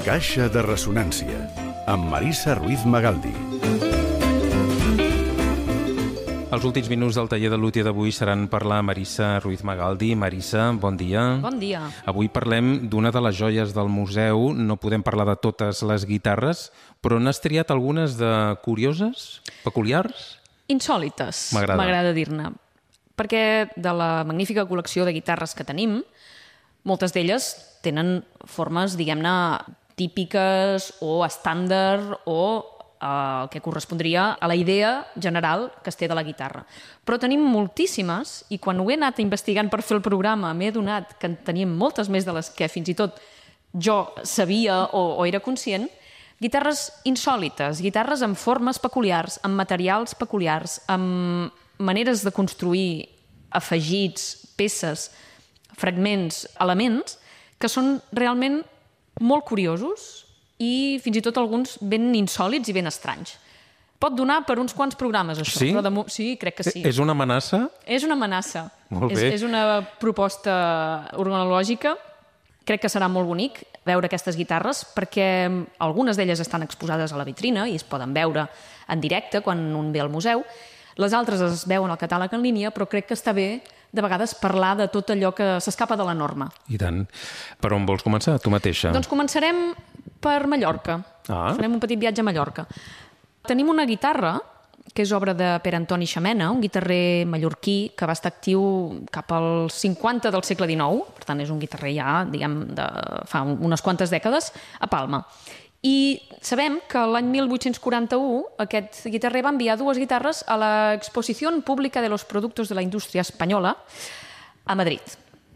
Caixa de ressonància, amb Marisa Ruiz Magaldi. Els últims minuts del taller de luthier d'avui seran per la Marisa Ruiz Magaldi. Marisa, bon dia. Bon dia. Avui parlem d'una de les joies del museu. No podem parlar de totes les guitarres, però n'has triat algunes de curioses, peculiars? Insòlites, M'agrada. m'agrada dir-ne. Perquè de la magnífica col·lecció de guitarres que tenim, moltes d'elles tenen formes, diguem-ne, típiques o estàndard o el que correspondria a la idea general que es té de la guitarra. Però tenim moltíssimes, i quan ho he anat investigant per fer el programa m'he adonat que en teníem moltes més de les que fins i tot jo sabia o era conscient, guitarres insòlites, guitarres amb formes peculiars, amb materials peculiars, amb maneres de construir afegits, peces, fragments, elements, que són realment molt curiosos i fins i tot alguns ben insòlits i ben estranys. Pot donar per uns quants programes, això. Sí? Però sí, crec que sí. És una amenaça? És una amenaça. Molt bé. És una proposta organològica. Crec que serà molt bonic veure aquestes guitarres perquè algunes d'elles estan exposades a la vitrina i es poden veure en directe quan un ve al museu. Les altres es veuen al catàleg en línia, però crec que està bé de vegades parlar de tot allò que s'escapa de la norma. I tant. Per on vols començar, tu mateixa? Doncs començarem per Mallorca. Farem un petit viatge a Mallorca. Tenim una guitarra que és obra de Pere Antoni Xamena, un guitarrer mallorquí que va estar actiu cap als 50 del segle XIX, per tant és un guitarrer ja, diguem, de fa unes quantes dècades, a Palma. I sabem que l'any 1841 aquest guitarrer va enviar dues guitarres a l'Exposició Pública de los Productos de la Indústria Espanyola a Madrid.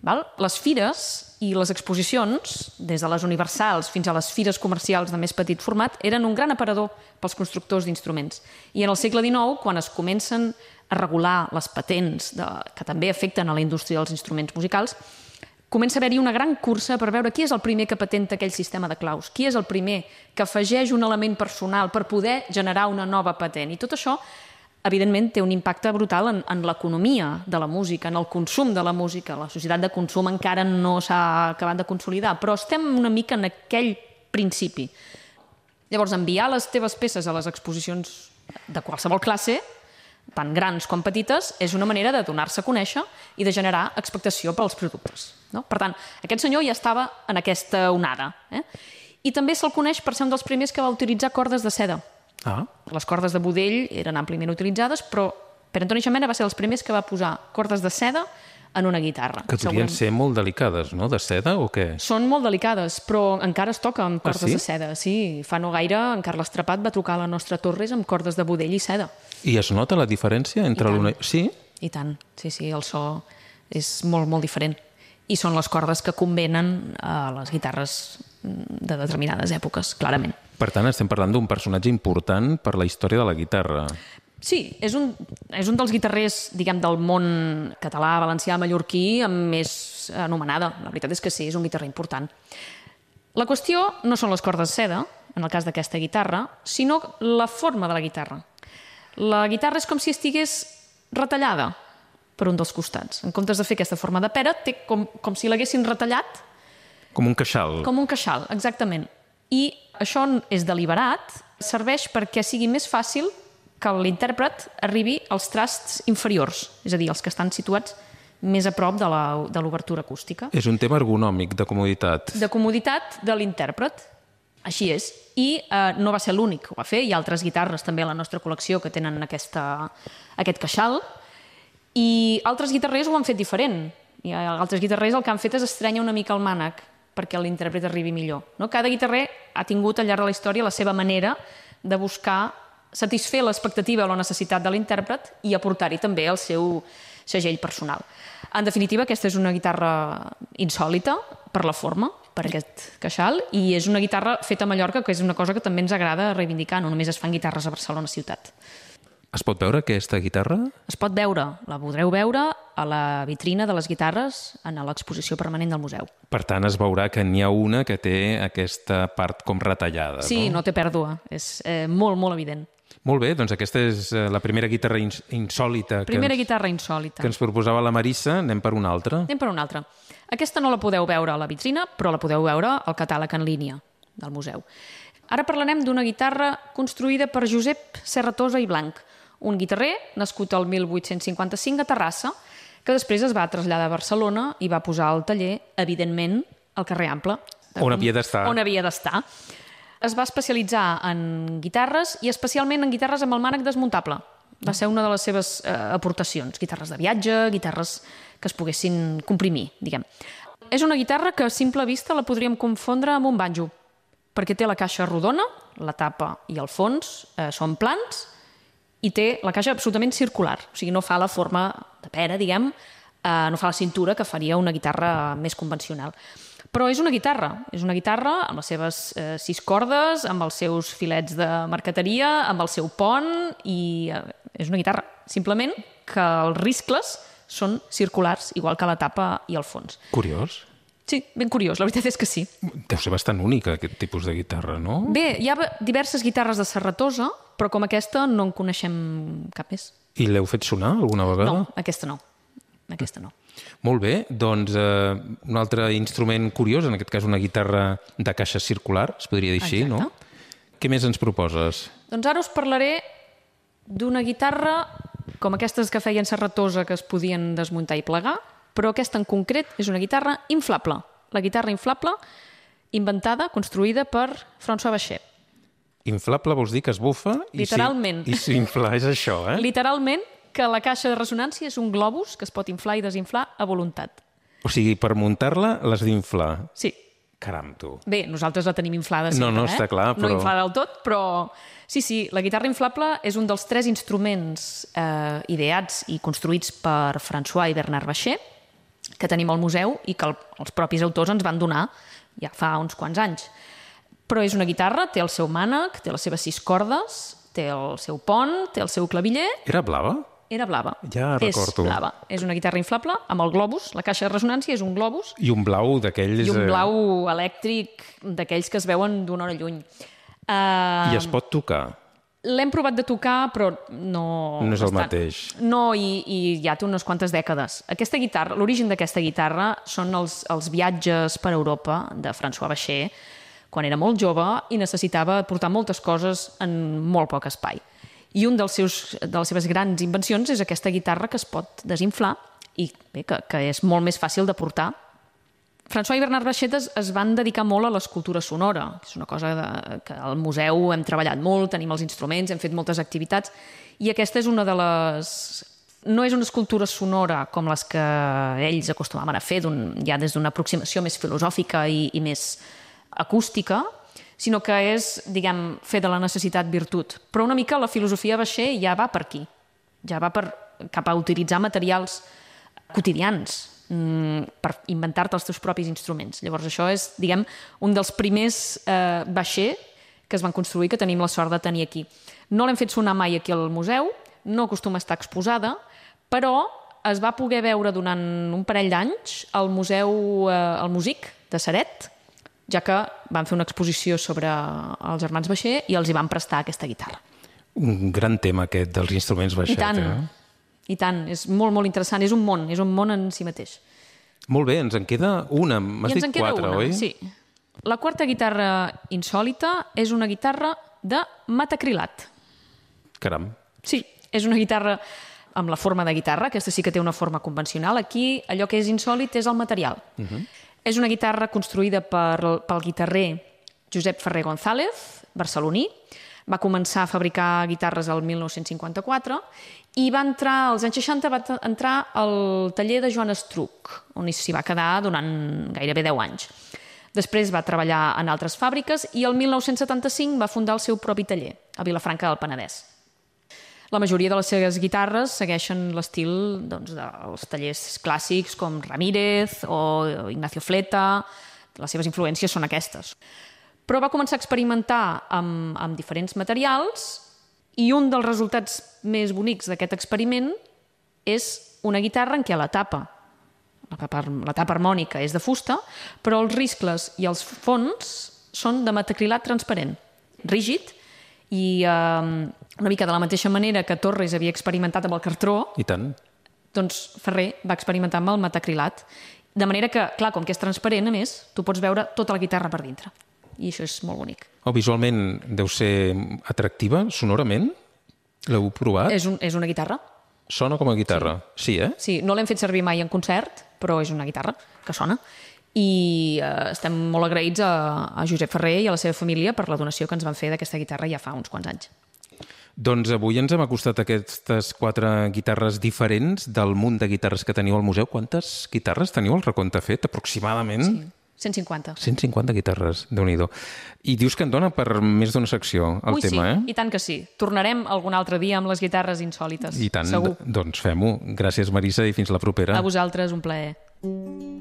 Les fires i les exposicions, des de les universals fins a les fires comercials de més petit format, eren un gran aparador pels constructors d'instruments. I en el segle XIX, quan es comencen a regular les patents que també afecten a la indústria dels instruments musicals, comença a haver-hi una gran cursa per veure qui és el primer que patenta aquell sistema de claus, qui és el primer que afegeix un element personal per poder generar una nova patent. I tot això, evidentment, té un impacte brutal en l'economia de la música, en el consum de la música. La societat de consum encara no s'ha acabat de consolidar, però estem una mica en aquell principi. Llavors, enviar les teves peces a les exposicions de qualsevol classe, tant grans com petites, és una manera de donar-se a conèixer i de generar expectació pels productes. No? Per tant, aquest senyor ja estava en aquesta onada. I també se'l coneix per ser un dels primers que va utilitzar cordes de seda. Les cordes de budell eren àmpliament utilitzades, però Pere Antoni Xamena va ser dels primers que va posar cordes de seda en una guitarra. Que podrien ser molt delicades, no? De seda o què? Són molt delicades, però encara es toca amb cordes de seda. Sí, fa no gaire en Carles Trepat va trucar a la nostra Torres amb cordes de budell i seda. I es nota la diferència entre l'una... Sí? I tant, sí, el so és molt, molt diferent. I són les cordes que convenen a les guitarres de determinades èpoques, clarament. Per tant, estem parlant d'un personatge important per la història de la guitarra. Sí, és un dels guitarrers, diguem, del món català, valencià, mallorquí, amb més anomenada. La veritat és que sí, és un guitarrer important. La qüestió no són les cordes de seda, en el cas d'aquesta guitarra, sinó la forma de la guitarra. La guitarra és com si estigués retallada per un dels costats. En comptes de fer aquesta forma de pera, té com si l'haguessin retallat. Com un queixal. Com un queixal, exactament. I això és deliberat, serveix perquè sigui més fàcil que l'intèrpret arribi als trasts inferiors, és a dir, els que estan situats més a prop de l'obertura acústica. És un tema ergonòmic, de comoditat. De comoditat de l'intèrpret. Així és. I no va ser l'únic que ho va fer. Hi ha altres guitarres també a la nostra col·lecció que tenen aquest queixal. I altres guitarrers ho han fet diferent. I altres guitarrers el que han fet és estrènyer una mica el mànec perquè l'intèrpret arribi millor. Cada guitarrer ha tingut al llarg de la història la seva manera de buscar satisfer l'expectativa o la necessitat de l'intèrpret i aportar-hi també el seu segell personal. En definitiva, aquesta és una guitarra insòlita per la forma, per aquest queixal, i és una guitarra feta a Mallorca, que és una cosa que també ens agrada reivindicar, no només es fan guitarres a Barcelona ciutat. Es pot veure aquesta guitarra? Es pot veure, la podreu veure a la vitrina de les guitarres en l'exposició permanent del museu. Per tant, es veurà que n'hi ha una que té aquesta part com retallada, sí, no té pèrdua, és molt, molt evident. Molt bé, doncs aquesta és la primera guitarra insòlita guitarra insòlita que ens proposava la Marisa. Anem per una altra. Anem per una altra. Aquesta no la podeu veure a la vitrina, però la podeu veure al catàleg en línia. del museu. Ara parlarem d'una guitarra construïda per Josep Serratosa i Blanch, un guitarrer nascut el 1855 a Terrassa, que després es va traslladar a Barcelona i va posar al taller, evidentment, al carrer Ample. On havia d'estar. On havia d'estar. Es va especialitzar en guitarres i especialment en guitarres amb el mànec desmuntable. Va ser una de les seves aportacions. Guitarres de viatge, guitarres que es poguessin comprimir, diguem. És una guitarra que a simple vista la podríem confondre amb un banjo, perquè té la caixa rodona, la tapa i el fons són plans, i té la caixa absolutament circular, o sigui, no fa la forma de pera, diguem, no fa la cintura que faria una guitarra més convencional. Però és una guitarra amb les seves 6 cordes, amb els seus filets de marqueteria, amb el seu pont, i és una guitarra, simplement, que els riscles són circulars, igual que la tapa i el fons. Curiós. Sí, ben curiós, la veritat és que sí. Deu ser bastant única, aquest tipus de guitarra, no? Bé, hi ha diverses guitarres de Serratosa, però com aquesta no en coneixem cap més. I l'heu fet sonar alguna vegada? No, aquesta no. Aquesta no. Molt bé, doncs un altre instrument curiós, en aquest cas una guitarra de caixa circular, es podria dir així, no? Què més ens proposes? Doncs ara us parlaré d'una guitarra com aquestes que feien Serratosa, que es podien desmuntar i plegar, però aquesta en concret és una guitarra inflable. La guitarra inflable inventada, construïda per François Bachet. Inflable vols dir que es bufa literalment. I s'infla, és això, eh? Literalment, que la caixa de ressonància és un globus que es pot inflar i desinflar a voluntat. O sigui, per muntar-la l'has d'inflar? Sí. Caram, tu. Bé, nosaltres la tenim inflada sempre, no, està clar, però... No inflada del tot, però... Sí, la guitarra inflable és un dels 3 instruments ideats i construïts per François i Bernard Bachet, que tenim al museu i que els propis autors ens van donar ja fa uns quants anys. Però és una guitarra, té el seu mànec, té les seves 6 cordes, té el seu pont, té el seu claviller... Era blava? Era blava. Ja recordo. És blava. És una guitarra inflable amb el globus, la caixa de ressonància és un globus. I un blau d'aquells... I un blau elèctric d'aquells que es veuen d'una hora lluny. I es pot tocar? L'hem provat de tocar, però no... No és el mateix. No, i ja té unes quantes dècades. Aquesta guitarra, l'origen d'aquesta guitarra són els viatges per Europa de François Bachet, quan era molt jove i necessitava portar moltes coses en molt poc espai. I un de les seves grans invencions és aquesta guitarra que es pot desinflar i bé, que és molt més fàcil de portar. François i Bernard Bachet es van dedicar molt a l'escultura sonora. És una cosa que al museu hem treballat molt, tenim els instruments, hem fet moltes activitats, i aquesta és una de les... No és una escultura sonora com les que ells acostumaven a fer, ja des d'una aproximació més filosòfica i més acústica, sinó que és, diguem, fer de la necessitat virtut. Però una mica la filosofia Bachet ja va per aquí, ja va cap a utilitzar materials quotidians per inventar-te els teus propis instruments. Llavors això és, diguem, un dels primers Bachet que es van construir, que tenim la sort de tenir aquí. No l'hem fet sonar mai aquí al museu, no acostuma a estar exposada, però es va poder veure durant un parell d'anys al museu al Music de Ceret, ja que van fer una exposició sobre els germans Bachet i els hi van prestar aquesta guitarra. Un gran tema aquest dels instruments Bachet. I tant, és molt, molt interessant. És un món en si mateix. Molt bé, ens en queda una. M'has dit 4, oi? Sí. La quarta guitarra insòlita és una guitarra de metacrilat. Caram. Sí, és una guitarra amb la forma de guitarra, aquesta sí que té una forma convencional. Aquí allò que és insòlit és el material. És una guitarra construïda pel guitarrer Josep Ferrer González, barceloní. Va començar a fabricar guitarres el 1954 i als anys 60 va entrar al taller de Joan Estruc, on s'hi va quedar durant gairebé 10 anys. Després va treballar en altres fàbriques i el 1975 va fundar el seu propi taller, a Vilafranca del Penedès. La majoria de les seves guitarres segueixen l'estil dels tallers clàssics com Ramírez o Ignacio Fleta. Les seves influències són aquestes. Però va començar a experimentar amb diferents materials i un dels resultats més bonics d'aquest experiment és una guitarra en què la tapa harmònica és de fusta, però els riscles i els fons són de metacrilat transparent, rígid, i una mica de la mateixa manera que Torres havia experimentat amb el cartró, i tant, doncs Ferrer va experimentar amb el metacrilat, de manera que, clar, com que és transparent, a més, tu pots veure tota la guitarra per dintre. i això és molt bonic. Visualment deu ser atractiva, sonorament? L'heu provat? És una guitarra. Sona com a guitarra? Sí, Sí, no l'hem fet servir mai en concert, però és una guitarra que sona. I estem molt agraïts a Josep Ferrer i a la seva família per la donació que ens van fer d'aquesta guitarra ja fa uns quants anys. Doncs avui ens hem acostat a aquestes 4 guitarres diferents del munt de guitarres que teniu al museu. Quantes guitarres teniu al recompte fet, aproximadament? Sí, 150. 150 guitarres, Déu-n'hi-do. I dius que en dona per més d'una secció el tema, sí, i tant que sí. Tornarem algun altre dia amb les guitarres insòlites. I tant, segur. doncs fem-ho. Gràcies, Marisa, i fins la propera. A vosaltres, un plaer.